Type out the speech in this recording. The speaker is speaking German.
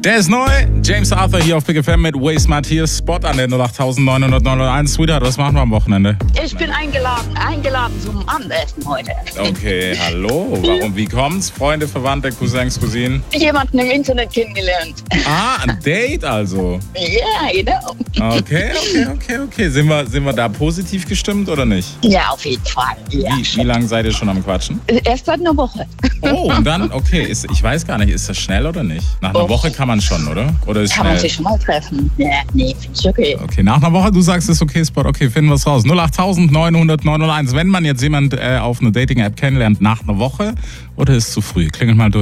Der ist neu. James Arthur hier auf Big FM mit Waste Matthias. Spot an der 08901. Sweetheart, was machen wir am Wochenende? Ich bin eingeladen zum Abendessen heute. Okay, hallo. Warum? Wie kommt's? Freunde, Verwandte, Cousins, Cousinen? Jemanden im Internet kennengelernt. Ah, ein Date also. Ja, genau. Okay. Sind wir da positiv gestimmt oder nicht? Ja, auf jeden Fall. Ja. Wie lange seid ihr schon am Quatschen? Erst seit einer Woche. Oh, und dann, okay, ich weiß gar nicht, ist das schnell oder nicht? Nach einer Woche kann man schon, oder? Oder ist Kann schnell? man sich schon mal treffen? Ja, nee, finde ich okay. Okay, nach einer Woche, du sagst, ist okay, Spot, okay, finden wir es raus. 08900 Wenn man jetzt jemand auf einer Dating-App kennenlernt, nach einer Woche oder ist es zu früh? Klingelt mal durch.